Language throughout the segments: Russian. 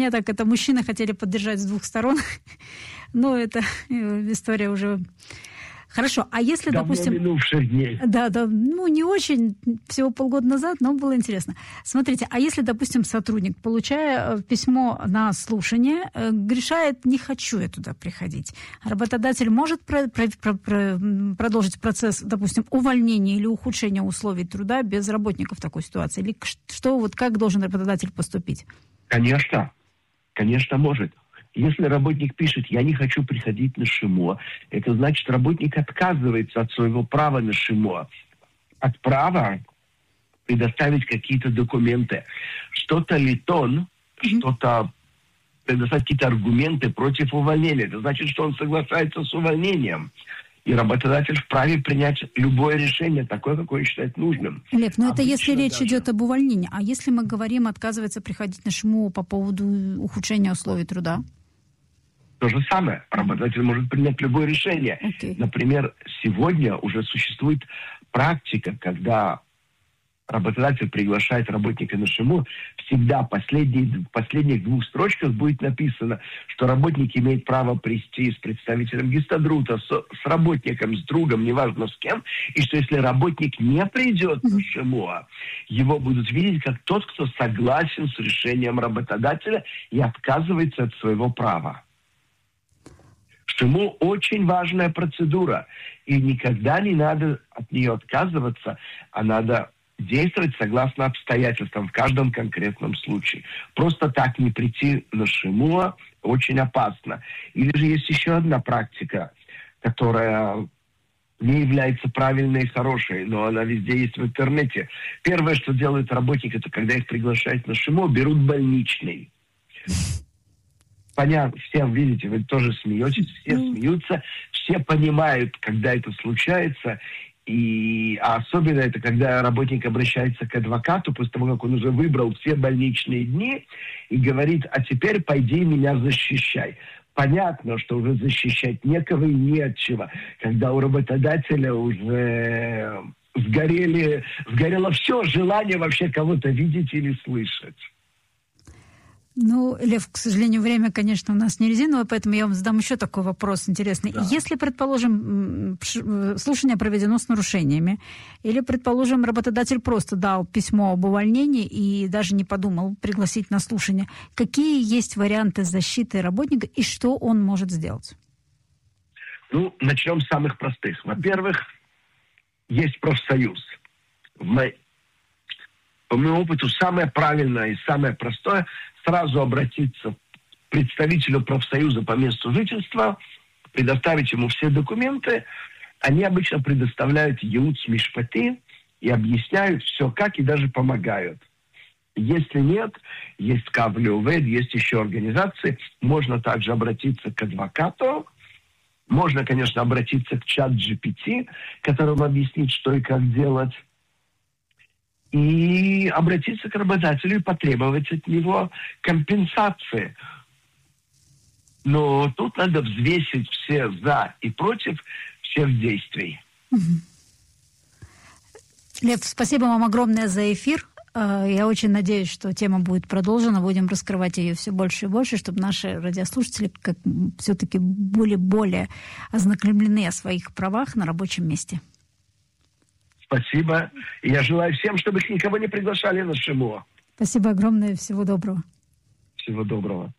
меня так это мужчины хотели поддержать с двух сторон. Но это история уже... Хорошо, а если, давно допустим... минувших дней. Да, не очень, всего полгода назад, но было интересно. Смотрите, а если, допустим, сотрудник, получая письмо на слушание, решает, не хочу я туда приходить, работодатель может продолжить процесс, допустим, увольнения или ухудшения условий труда без работника в такой ситуации? Или как должен работодатель поступить? Конечно может. Если работник пишет, я не хочу приходить на ШИМО, это значит, работник отказывается от своего права на ШИМО, от права предоставить какие-то документы. Что-то литон, что-то предоставить какие-то аргументы против увольнения. Это значит, что он соглашается с увольнением. И работодатель вправе принять любое решение, такое, какое считает нужным. Лев, но это если речь идет об увольнении. А если мы говорим, отказывается приходить на ШИМО по поводу ухудшения условий труда? То же самое. Работодатель может принять любое решение. Okay. Например, сегодня уже существует практика, когда работодатель приглашает работника на ШИМО, всегда в последних двух строчках будет написано, что работник имеет право прийти с представителем гистадрута, с работником, с другом, неважно с кем, и что если работник не придет на ШИМО, его будут видеть как тот, кто согласен с решением работодателя и отказывается от своего права. ШИМО очень важная процедура, и никогда не надо от нее отказываться, а надо действовать согласно обстоятельствам в каждом конкретном случае. Просто так не прийти на ШИМО очень опасно. Или же есть еще одна практика, которая не является правильной и хорошей, но она везде есть в интернете. Первое, что делает работник, это когда их приглашают на ШИМО, берут больничный. Понятно, все, видите, вы тоже смеетесь, все смеются, все понимают, когда это случается, а особенно это, когда работник обращается к адвокату после того, как он уже выбрал все больничные дни и говорит, а теперь пойди меня защищай. Понятно, что уже защищать некого и не от чего, когда у работодателя уже сгорело все желание вообще кого-то видеть или слышать. Ну, Лев, к сожалению, время, конечно, у нас не резиновое, поэтому я вам задам еще такой вопрос интересный. Да. Если, предположим, слушание проведено с нарушениями, или, предположим, работодатель просто дал письмо об увольнении и даже не подумал пригласить на слушание, какие есть варианты защиты работника и что он может сделать? Ну, начнем с самых простых. Во-первых, есть профсоюз. По моему опыту, самое правильное и самое простое – сразу обратиться к представителю профсоюза по месту жительства, предоставить ему все документы. Они обычно предоставляют ейуц мишпати и объясняют все как и даже помогают. Если нет, есть Кавлеувед, есть еще организации, можно также обратиться к адвокату. Можно, конечно, обратиться к чат-GPT, которому объяснить, что и как делать. И обратиться к работодателю и потребовать от него компенсации. Но тут надо взвесить все за и против всех действий. Лев, спасибо вам огромное за эфир. Я очень надеюсь, что тема будет продолжена. Будем раскрывать ее все больше и больше, чтобы наши радиослушатели все-таки были более ознакомлены о своих правах на рабочем месте. Спасибо. И я желаю всем, чтобы их никого не приглашали на ШИМО. Спасибо огромное. Всего доброго. Всего доброго.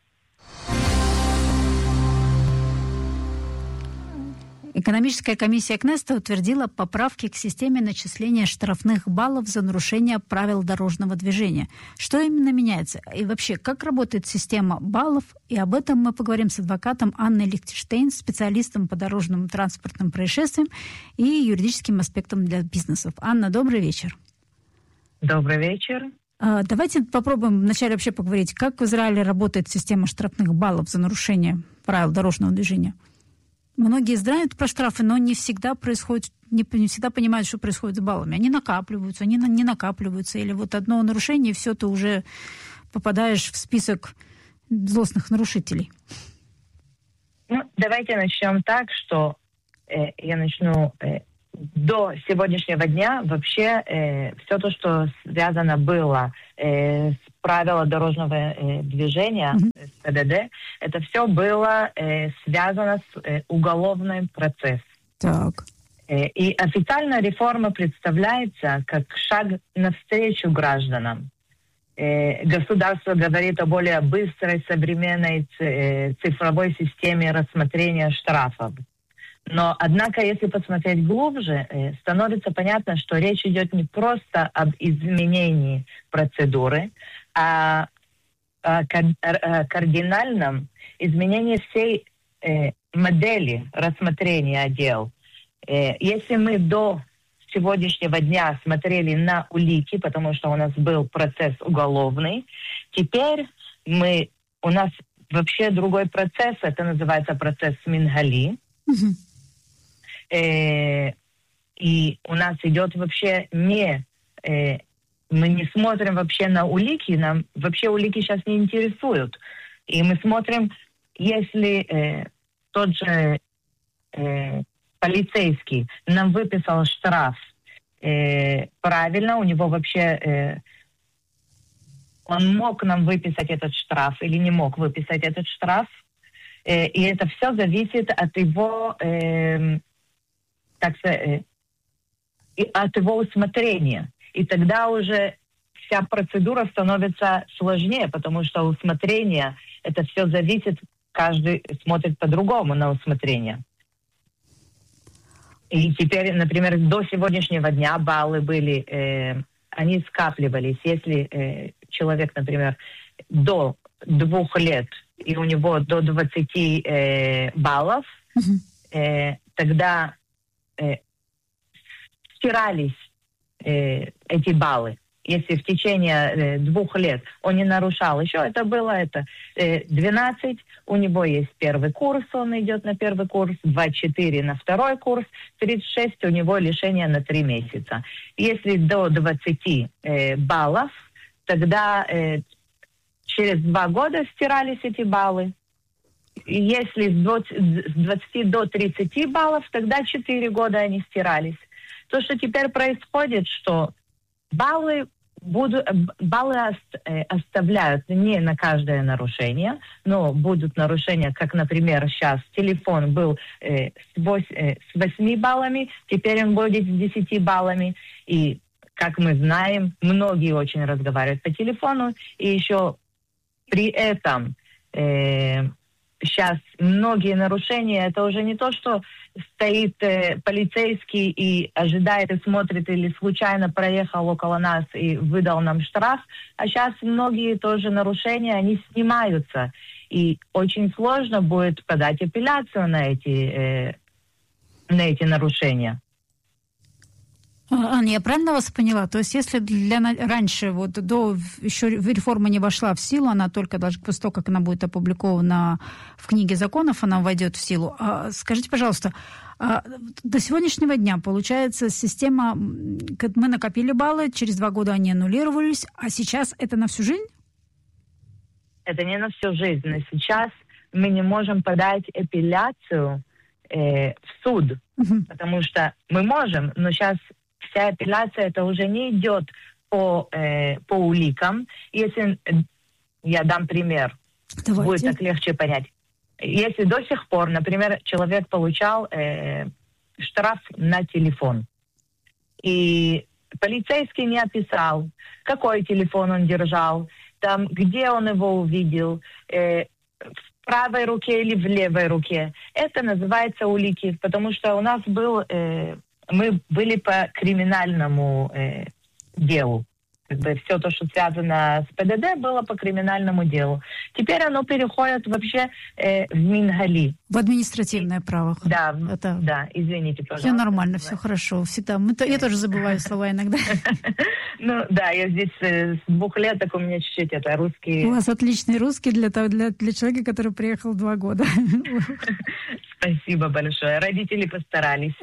Экономическая комиссия КНЕСТа утвердила поправки к системе начисления штрафных баллов за нарушение правил дорожного движения. Что именно меняется? И вообще, как работает система баллов? И об этом мы поговорим с адвокатом Анной Лихтенштейн, специалистом по дорожным транспортным происшествиям и юридическим аспектам для бизнесов. Анна, добрый вечер. Добрый вечер. Давайте попробуем вначале вообще поговорить, как в Израиле работает система штрафных баллов за нарушение правил дорожного движения. Многие знают про штрафы, но не всегда понимают, что происходит с баллами. Они накапливаются, они не накапливаются. Или вот одно нарушение, и все, ты уже попадаешь в список злостных нарушителей. Ну, давайте начнем так, что я начну до сегодняшнего дня. Вообще все то, что связано было с правилами дорожного движения, ПДД, это все было связано с уголовным процессом. Так. И официально реформа представляется как шаг навстречу гражданам. Государство говорит о более быстрой, современной цифровой системе рассмотрения штрафов. Но, однако, если посмотреть глубже, становится понятно, что речь идет не просто об изменении процедуры, а о кардинальном изменении всей модели рассмотрения дел. Если мы до сегодняшнего дня смотрели на улики, потому что у нас был процесс уголовный, теперь у нас вообще другой процесс, это называется процесс Мингали. И у нас идет вообще мы не смотрим вообще на улики, нам вообще улики сейчас не интересуют. И мы смотрим, если тот же полицейский нам выписал штраф правильно, у него вообще он мог нам выписать этот штраф или не мог выписать этот штраф. И это все зависит от его, от его усмотрения. И тогда уже вся процедура становится сложнее, потому что усмотрение, это все зависит, каждый смотрит по-другому на усмотрение. И теперь, например, до сегодняшнего дня баллы были, они скапливались. Если человек, например, до 2 лет, и у него до 20 баллов, тогда стирались эти баллы. Если в течение 2 лет он не нарушал еще, это было 12, у него есть первый курс, он идет на первый курс, 24 на второй курс, 36 у него лишение на 3 месяца. Если до 20 баллов, тогда через 2 года стирались эти баллы. Если с 20 до 30 баллов, тогда 4 года они стирались. То, что теперь происходит, что баллы оставляют не на каждое нарушение, но будут нарушения, как, например, сейчас телефон был с 8 баллами, теперь он будет с 10 баллами. И, как мы знаем, многие очень разговаривают по телефону, и еще при этом сейчас многие нарушения, это уже не то, что стоит полицейский и ожидает и смотрит, или случайно проехал около нас и выдал нам штраф, а сейчас многие тоже нарушения, они снимаются. И очень сложно будет подать апелляцию на эти нарушения. Анна, я правильно вас поняла? То есть если раньше, вот до еще реформа не вошла в силу, она только даже после того, как она будет опубликована в книге законов, она войдет в силу. Скажите, пожалуйста, до сегодняшнего дня, получается, система, мы накопили баллы, через 2 года они аннулировались, а сейчас это на всю жизнь? Это не на всю жизнь. Но сейчас мы не можем подать апелляцию в суд, потому что мы можем, но сейчас вся апелляция это уже не идет по уликам. Если я дам пример, Давайте. будет так легче понять. Если до сих пор, например, человек получал штраф на телефон, и полицейский не описал, какой телефон он держал, там, где он его увидел, в правой руке или в левой руке. Это называется улики, потому что у нас мы были по криминальному делу. Как бы все то, что связано с ПДД, было по криминальному делу. Теперь оно переходит вообще в Мингали. В административное право. Да, да, извините, пожалуйста. Все нормально, все хорошо. Всегда. Я тоже забываю слова иногда. Ну да, я здесь с 2 лет, так у меня чуть-чуть это русский. У вас отличный русский для человека, который приехал 2 года. Спасибо большое. Родители постарались.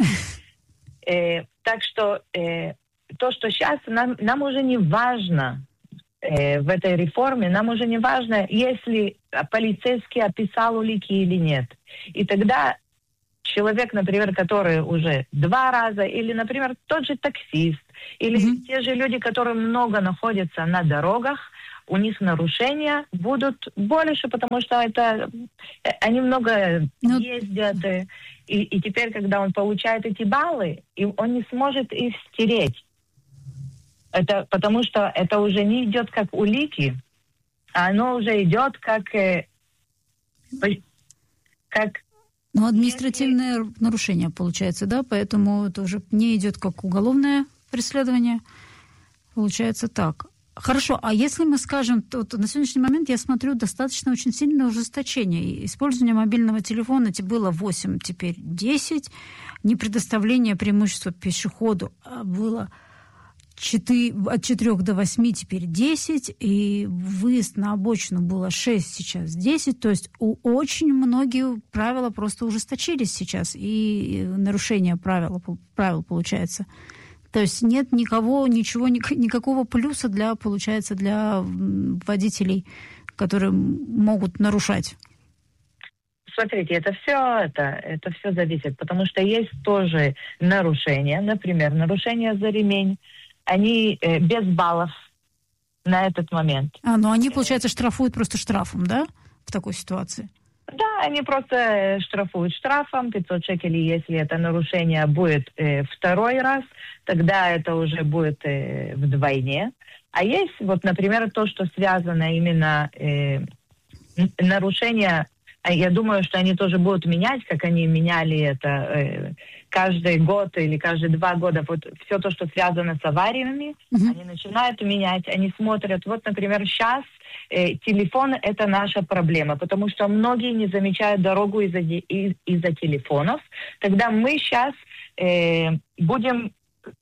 Так что то, что сейчас нам уже не важно в этой реформе, нам уже не важно, если полицейский описал улики или нет. И тогда человек, например, который уже 2 раза, или, например, тот же таксист, или те же люди, которые много находятся на дорогах, у них нарушения будут больше, потому что они много ездят. И теперь, когда он получает эти баллы, он не сможет их стереть. Это потому что это уже не идет как улики, а оно уже идет как административное нарушение получается, да? Поэтому это уже не идет как уголовное преследование. Получается так. Хорошо, а если мы скажем, то на сегодняшний момент я смотрю достаточно очень сильное ужесточение. Использование мобильного телефона было 8, теперь 10. Непредоставление преимущества пешеходу было от 4 до 8, теперь 10. И выезд на обочину было 6, сейчас 10. То есть очень многие правила просто ужесточились сейчас. И нарушение правил получается. То есть нет никакого плюса для водителей, которые могут нарушать. Смотрите, это все зависит, потому что есть тоже нарушения, например, нарушения за ремень, они без баллов на этот момент. Но они, получается, штрафуют просто штрафом, да, в такой ситуации? Да, они просто штрафуют штрафом 500 шекелей, если это нарушение будет второй раз, тогда это уже будет вдвойне. А есть, вот, например, то, что связано именно нарушение, я думаю, что они тоже будут менять, как они меняли это каждый год или каждые 2 года. Вот все то, что связано с авариями, они начинают менять, они смотрят. Вот, например, сейчас телефон – это наша проблема, потому что многие не замечают дорогу из-за телефонов. Тогда мы сейчас будем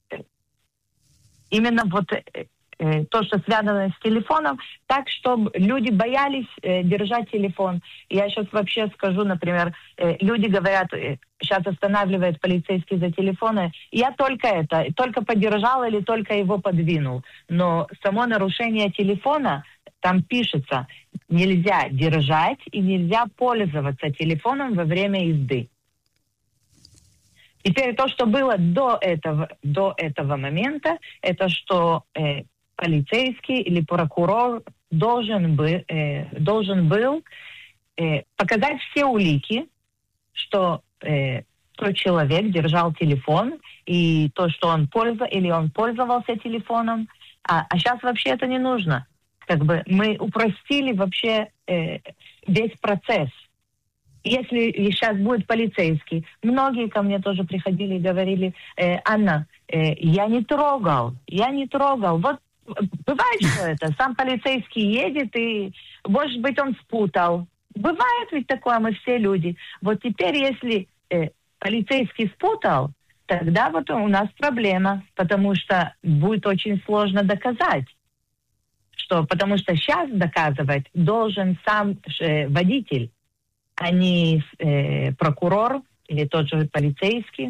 именно вот то, что связано с телефоном, так, чтобы люди боялись держать телефон. Я сейчас вообще скажу, например, люди говорят, сейчас останавливает полицейский за телефоны, я только подержал или только его подвинул. Но само нарушение телефона, там пишется, нельзя держать и нельзя пользоваться телефоном во время езды. Теперь то, что было до этого момента, это что полицейский или прокурор должен был показать все улики, что тот человек держал телефон, и то, что он пользовался телефоном. А сейчас вообще это не нужно. Как бы мы упростили вообще весь процесс. Если сейчас будет полицейский, многие ко мне тоже приходили и говорили, Анна, я не трогал. Вот бывает, что это, сам полицейский едет, и, может быть, он спутал. Бывает ведь такое, мы все люди. Вот теперь, если полицейский спутал, тогда вот у нас проблема, потому что будет очень сложно доказать. Потому что сейчас доказывать должен сам водитель, а не прокурор или тот же полицейский.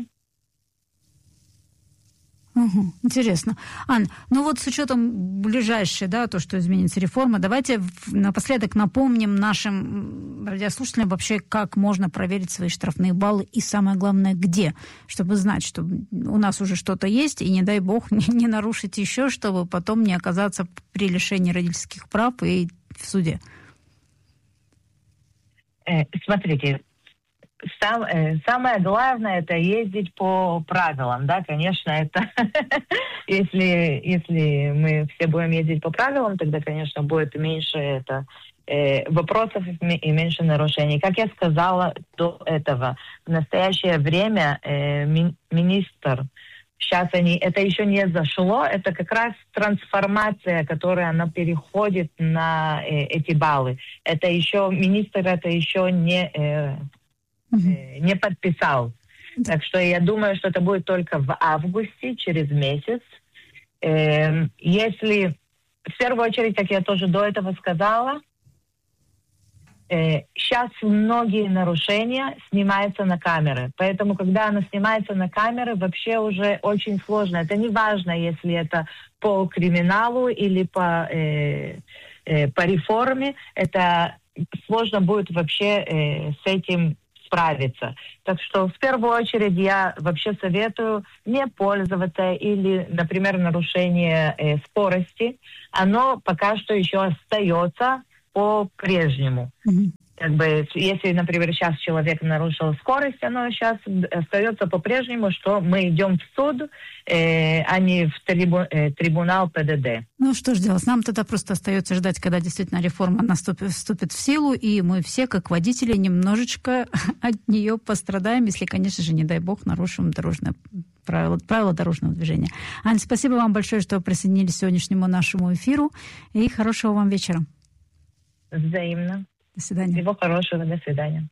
Интересно. Ань, вот с учетом ближайшей, да, то, что изменится реформа, давайте напоследок напомним нашим радиослушателям вообще, как можно проверить свои штрафные баллы и, самое главное, где, чтобы знать, что у нас уже что-то есть, и, не дай бог, не нарушить еще, чтобы потом не оказаться при лишении родительских прав и в суде. Смотрите, самое главное — это ездить по правилам, да, конечно, это если мы все будем ездить по правилам, тогда, конечно, будет меньше вопросов и меньше нарушений. Как я сказала до этого, в настоящее время министр, сейчас это еще не зашло, это как раз трансформация, которая она переходит на эти баллы. Это еще министр не подписал. Так что я думаю, что это будет только в августе, через месяц. Если, в первую очередь, как я тоже до этого сказала, сейчас многие нарушения снимаются на камеры. Поэтому, когда оно снимается на камеры, вообще уже очень сложно. Это не важно, если это по криминалу или по реформе. Это сложно будет вообще с справиться. Так что в первую очередь я вообще советую не пользоваться или, например, нарушение скорости. Оно пока что еще остается по-прежнему. Как бы, если, например, сейчас человек нарушил скорость, оно сейчас остается по-прежнему, что мы идем в суд, а не в трибунал ПДД. Ну, что ж делать? Нам тогда просто остается ждать, когда действительно реформа вступит в силу, и мы все, как водители, немножечко от нее пострадаем, если, конечно же, не дай бог, нарушим правила дорожного движения. Ань, спасибо вам большое, что присоединились к сегодняшнему нашему эфиру, и хорошего вам вечера. Взаимно. До свидания. Всего хорошего. До свидания.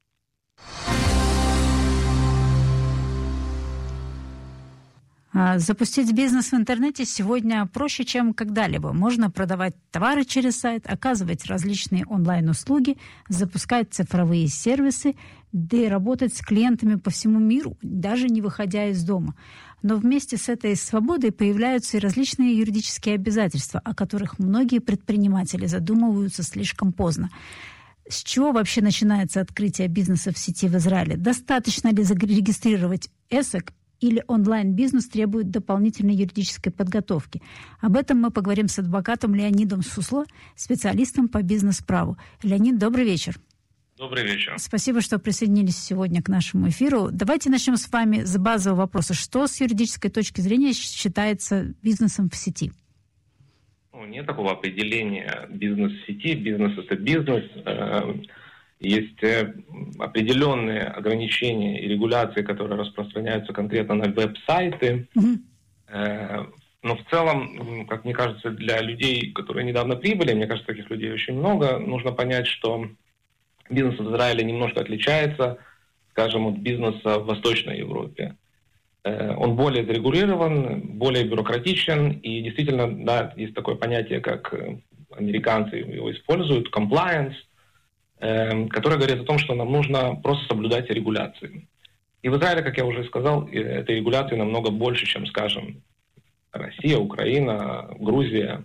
Запустить бизнес в интернете сегодня проще, чем когда-либо. Можно продавать товары через сайт, оказывать различные онлайн-услуги, запускать цифровые сервисы, да и работать с клиентами по всему миру, даже не выходя из дома. Но вместе с этой свободой появляются и различные юридические обязательства, о которых многие предприниматели задумываются слишком поздно. С чего вообще начинается открытие бизнеса в сети в Израиле? Достаточно ли зарегистрировать ЭСЭК или онлайн-бизнес требует дополнительной юридической подготовки? Об этом мы поговорим с адвокатом Леонидом Сусло, специалистом по бизнес-праву. Леонид, добрый вечер. Добрый вечер. Спасибо, что присоединились сегодня к нашему эфиру. Давайте начнем с вами с базового вопроса. Что с юридической точки зрения считается бизнесом в сети? Нет такого определения бизнес в сети. Бизнес – это бизнес. Есть определенные ограничения и регуляции, которые распространяются конкретно на веб-сайты. Но в целом, как мне кажется, для людей, которые недавно прибыли, мне кажется, таких людей очень много, нужно понять, что бизнес в Израиле немножко отличается, скажем, от бизнеса в Восточной Европе. Он более зарегулирован, более бюрократичен, и действительно, да, есть такое понятие, как американцы его используют, compliance, которое говорит о том, что нам нужно просто соблюдать регуляции. И в Израиле, как я уже сказал, этой регуляции намного больше, чем, скажем, Россия, Украина, Грузия.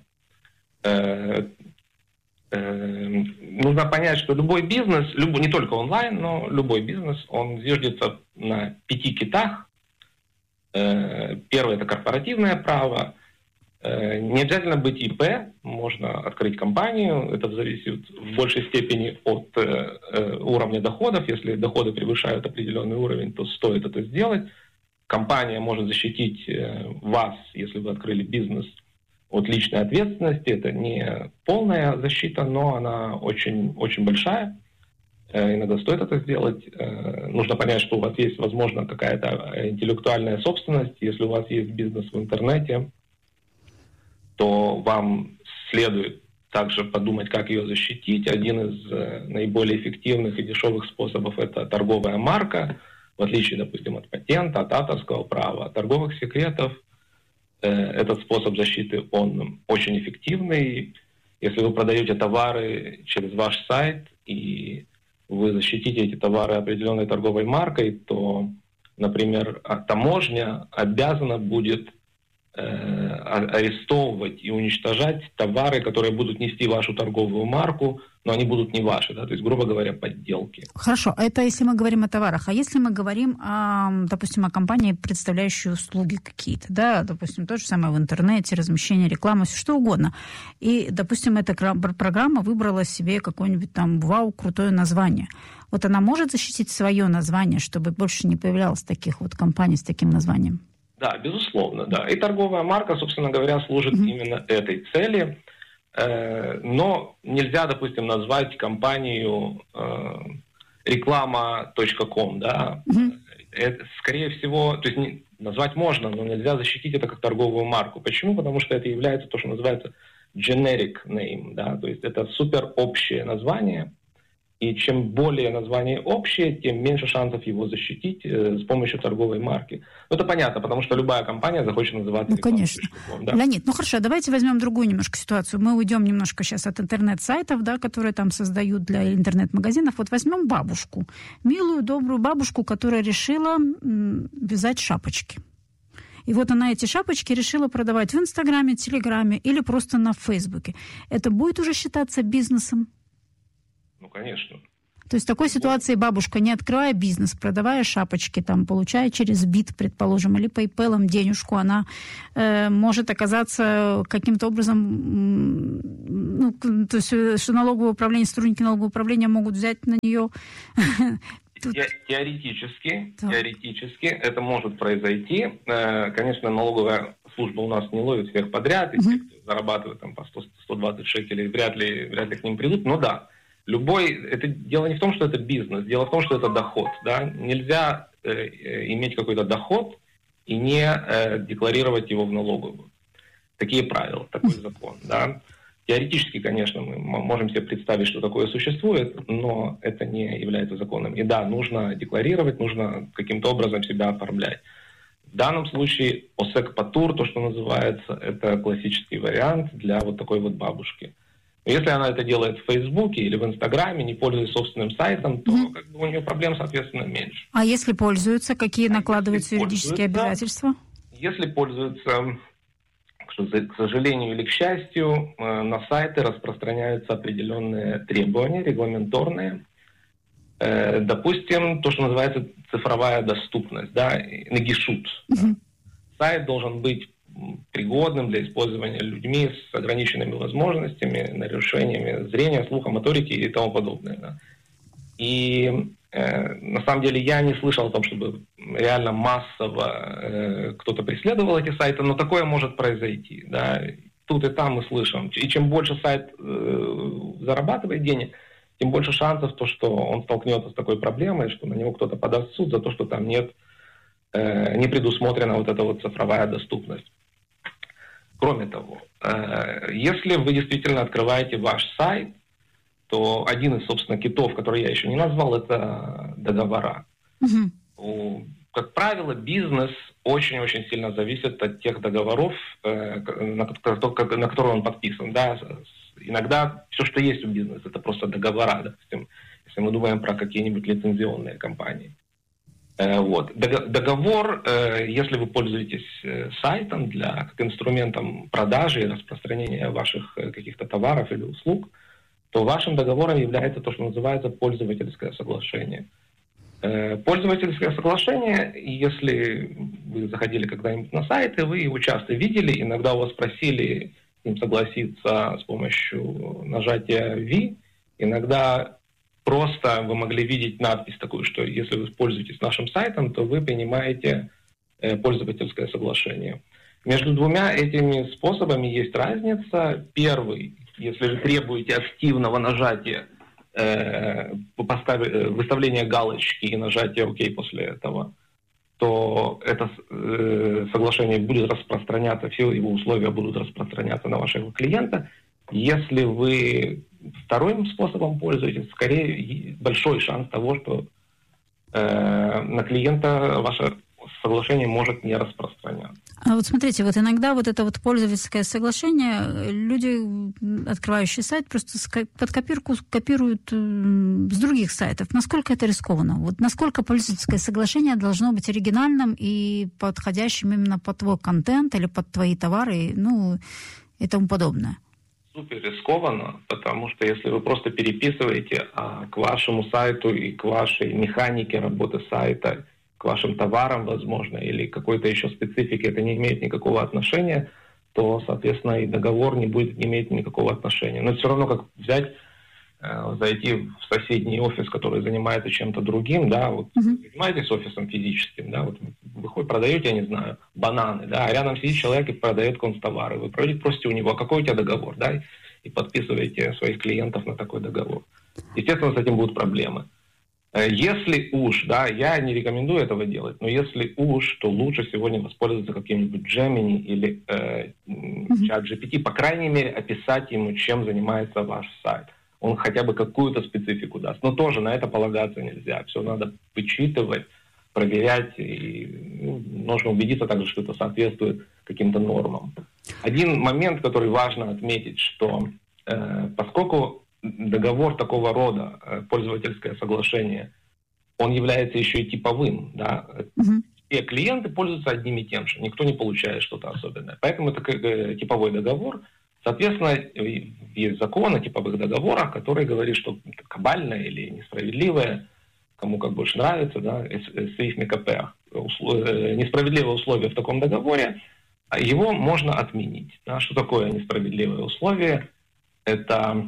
Нужно понять, что любой бизнес, не только онлайн, но любой бизнес, он зиждется на 5 китах. Первое – это корпоративное право. Не обязательно быть ИП, можно открыть компанию. Это зависит в большей степени от уровня доходов. Если доходы превышают определенный уровень, то стоит это сделать. Компания может защитить вас, если вы открыли бизнес, от личной ответственности. Это не полная защита, но она очень, очень большая. Иногда стоит это сделать. Нужно понять, что у вас есть, возможно, какая-то интеллектуальная собственность. Если у вас есть бизнес в интернете, то вам следует также подумать, как ее защитить. Один из наиболее эффективных и дешевых способов – это торговая марка, в отличие, допустим, от патента, от авторского права, от торговых секретов. Этот способ защиты, он очень эффективный. Если вы продаете товары через ваш сайт и вы защитите эти товары определенной торговой маркой, то, например, таможня обязана будет арестовывать и уничтожать товары, которые будут нести вашу торговую марку, но они будут не ваши, да, то есть, грубо говоря, подделки. Хорошо, это если мы говорим о товарах. А если мы говорим, допустим, о компании, представляющей услуги какие-то, да, допустим, то же самое в интернете, размещение рекламы, все что угодно. И, допустим, эта программа выбрала себе какое-нибудь там крутое название. Вот она может защитить свое название, чтобы больше не появлялось таких вот компаний с таким названием? Да, безусловно, да. И торговая марка, собственно говоря, служит именно этой цели. Но нельзя, допустим, назвать компанию реклама.com, да. Это, скорее всего, то есть назвать можно, но нельзя защитить это как торговую марку. Почему? Потому что это является то, что называется generic name, да, то есть это супер общее название. И чем более название общее, тем меньше шансов его защитить с помощью торговой марки. Ну, это понятно, потому что любая компания захочет называться конечно. Да? Леонид, хорошо, давайте возьмем другую немножко ситуацию. Мы уйдем немножко сейчас от интернет-сайтов, да, которые там создают для интернет-магазинов. Вот возьмем бабушку, милую, добрую бабушку, которая решила вязать шапочки. И вот она эти шапочки решила продавать в Инстаграме, Телеграме или просто на Фейсбуке. Это будет уже считаться бизнесом? Ну, конечно. То есть в такой ситуации бабушка, не открывая бизнес, продавая шапочки, там, получая через БИТ, предположим, или PayPal денежку, она может оказаться каким-то образом, ну, то есть что налоговое управление, сотрудники налогового управления могут взять на нее... Теоретически это может произойти. Конечно, налоговая служба у нас не ловит всех подряд, и те, кто зарабатывает там, по 100-120 шекелей, вряд ли к ним придут. Но да, это дело не в том, что это бизнес, дело в том, что это доход. Да? Нельзя иметь какой-то доход и не декларировать его в налоговую. Такие правила, такой закон. Да? Теоретически, конечно, мы можем себе представить, что такое существует, но это не является законом. И да, нужно декларировать, нужно каким-то образом себя оформлять. В данном случае ОСЭК Патур, то, что называется, это классический вариант для вот такой вот бабушки. Если она это делает в Фейсбуке или в Инстаграме, не пользуясь собственным сайтом, то как бы у нее проблем, соответственно, меньше. А если пользуются, какие накладываются юридические обязательства? Если пользуются... К сожалению или к счастью, на сайты распространяются определенные требования, регламенторные. Допустим, то, что называется цифровая доступность, да, нагишут. Сайт должен быть пригодным для использования людьми с ограниченными возможностями, нарушениями зрения, слуха, моторики и тому подобное. Да. И на самом деле я не слышал о том, чтобы реально массово кто-то преследовал эти сайты, но такое может произойти. Да. Тут и там мы слышим. И чем больше сайт зарабатывает денег, тем больше шансов, то, что он столкнется с такой проблемой, что на него кто-то подаст в суд за то, что там не предусмотрена вот эта вот цифровая доступность. Кроме того, если вы действительно открываете ваш сайт, то один из, собственно, китов, который я еще не назвал, это договора. Как правило, бизнес очень-очень сильно зависит от тех договоров, на которые он подписан. Да? Иногда все, что есть у бизнеса, это просто договора, допустим, если мы думаем про какие-нибудь лицензионные компании. Вот. Договор, если вы пользуетесь сайтом как инструментом продажи и распространения ваших каких-то товаров или услуг, то вашим договором является то, что называется пользовательское соглашение. Пользовательское соглашение, если вы заходили когда-нибудь на сайт, и вы его часто видели, иногда у вас просили им согласиться с помощью нажатия V, иногда просто вы могли видеть надпись такую, что если вы пользуетесь нашим сайтом, то вы принимаете пользовательское соглашение. Между двумя этими способами есть разница. Первый, если вы требуете активного нажатия, выставления галочки и нажатия ОК после этого, то это соглашение будет распространяться, все его условия будут распространяться на вашего клиента. Если вы вторым способом пользуетесь, скорее большой шанс того, что на клиента ваше соглашение может не распространяться. А вот смотрите, вот иногда вот это вот пользовательское соглашение, люди, открывающие сайт, просто под копирку копируют с других сайтов. Насколько это рискованно? Вот насколько пользовательское соглашение должно быть оригинальным и подходящим именно под твой контент или под твои товары, ну, и тому подобное? Супер рискованно, потому что если вы просто переписываете к вашему сайту и к вашей механике работы сайта, к вашим товарам, возможно, или какой-то еще специфике это не имеет никакого отношения, то, соответственно, и договор не будет иметь никакого отношения. Но все равно, как взять, зайти в соседний офис, который занимается чем-то другим, да, вот занимаетесь офисом физическим, да, вот вы продаете, я не знаю, бананы, да, а рядом сидит человек и продает констовары, вы просите у него, а какой у тебя договор, да, и подписываете своих клиентов на такой договор. Естественно, с этим будут проблемы. Если уж, да, я не рекомендую этого делать, но если уж, то лучше сегодня воспользоваться каким-нибудь Gemini или ChatGPT, по крайней мере, описать ему, чем занимается ваш сайт. Он хотя бы какую-то специфику даст. Но тоже на это полагаться нельзя. Все надо вычитывать, проверять, и нужно убедиться также, что это соответствует каким-то нормам. Один момент, который важно отметить, что поскольку договор такого рода, пользовательское соглашение, он является еще и типовым. Да? Все клиенты пользуются одним и тем же. Никто не получает что-то особенное. Поэтому это типовой договор. Соответственно, есть закон о типовых договорах, который говорит, что кабальное или несправедливое, кому как больше нравится, да, СИФ МКП, несправедливое условие в таком договоре, его можно отменить. Да. Что такое несправедливое условие? Это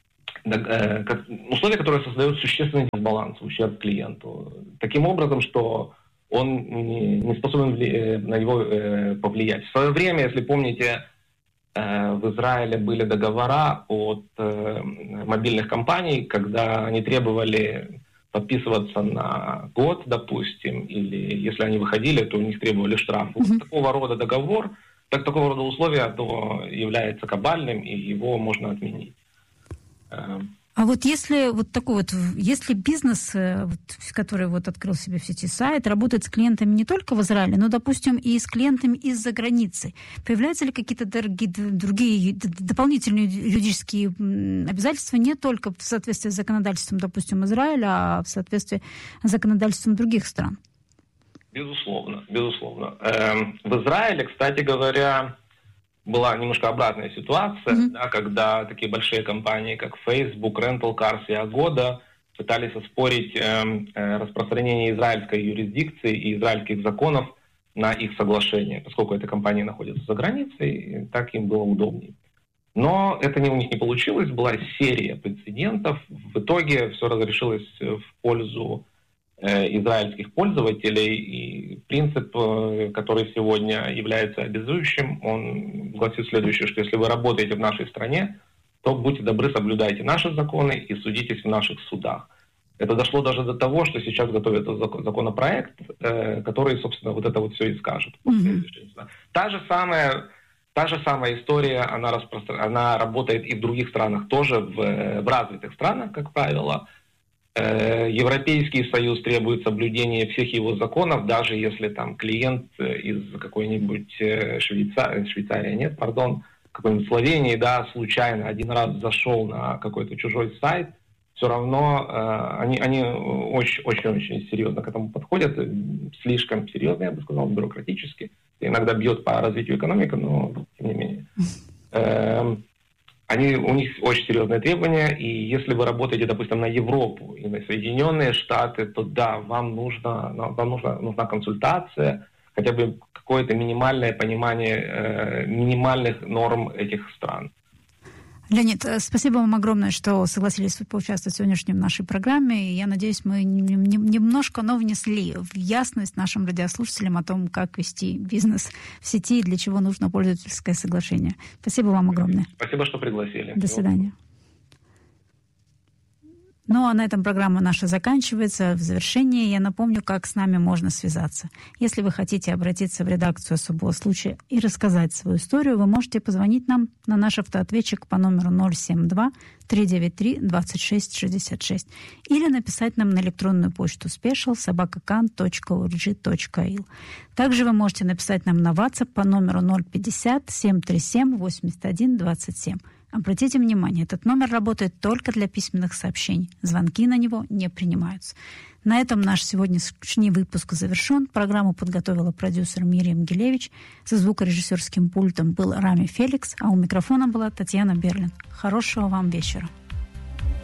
условие, которое создает существенный дисбаланс, ущерб клиенту. Таким образом, что он не способен на него повлиять. В свое время, если помните, в Израиле были договора от мобильных компаний, когда они требовали подписываться на год, допустим, или если они выходили, то у них требовали штраф. Такого рода договор, такого рода условия, то является кабальным, и его можно отменить. А вот если вот такой вот, если бизнес, который вот открыл себе в сети сайт, работает с клиентами не только в Израиле, но, допустим, и с клиентами из-за границы, появляются ли какие-то другие дополнительные юридические обязательства не только в соответствии с законодательством, допустим, Израиля, а в соответствии с законодательством других стран? Безусловно, безусловно. В Израиле, кстати говоря, была немножко обратная ситуация, да, когда такие большие компании, как Facebook, Rental Cars и Agoda пытались оспорить распространение израильской юрисдикции и израильских законов на их соглашение, поскольку эти компании находятся за границей, так им было удобнее. Но это у них не получилось, была серия прецедентов. В итоге все разрешилось в пользу израильских пользователей, и принцип, который сегодня является обязующим, он гласит следующее, что если вы работаете в нашей стране, то будьте добры, соблюдайте наши законы и судитесь в наших судах. Это дошло даже до того, что сейчас готовится законопроект, который, собственно, вот это вот все и скажет. Та же самая история, она работает и в других странах тоже, в развитых странах, как правило. Европейский Союз требует соблюдения всех его законов, даже если там клиент из какой-нибудь какой-нибудь Словении, да, случайно один раз зашел на какой-то чужой сайт, все равно они очень-очень серьезно к этому подходят, слишком серьезно, я бы сказал, бюрократически. Иногда бьет по развитию экономики, но тем не менее. У них очень серьезные требования, и если вы работаете, допустим, на Европу и на Соединенные Штаты, то да, вам нужна консультация, хотя бы какое-то минимальное понимание минимальных норм этих стран. Леонид, спасибо вам огромное, что согласились поучаствовать в сегодняшней нашей программе. И я надеюсь, мы немножко, но внесли в ясность нашим радиослушателям о том, как вести бизнес в сети и для чего нужно пользовательское соглашение. Спасибо вам огромное. Спасибо, что пригласили. До свидания. Ну, а на этом программа наша заканчивается. В завершении я напомню, как с нами можно связаться. Если вы хотите обратиться в редакцию особого случая и рассказать свою историю, вы можете позвонить нам на наш автоответчик по номеру 072-393-2666 или написать нам на электронную почту special@kan.org.il. Также вы можете написать нам на WhatsApp по номеру 050-737-81-27. Обратите внимание, этот номер работает только для письменных сообщений. Звонки на него не принимаются. На этом наш сегодняшний выпуск завершен. Программу подготовила продюсер Мириам Гилевич. За звукорежиссерским пультом был Рами Феликс, а у микрофона была Татьяна Берлин. Хорошего вам вечера.